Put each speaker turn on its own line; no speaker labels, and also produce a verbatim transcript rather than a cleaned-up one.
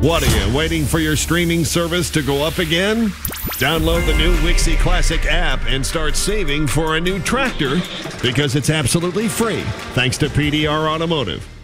What are you, waiting for your streaming service to go up again? Download the new Wixie Classic app and start saving for a new tractor because it's absolutely free, thanks to P D R Automotive.